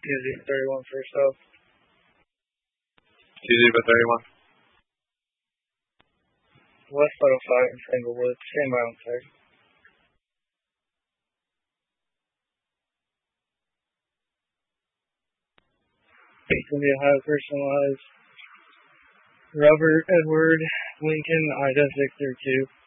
Easy 31 first off. Easy by 31. West 505 in Singlewood. Same round third. Facing the Ohio personalized. Robert Edward Lincoln, Ida Victor 2.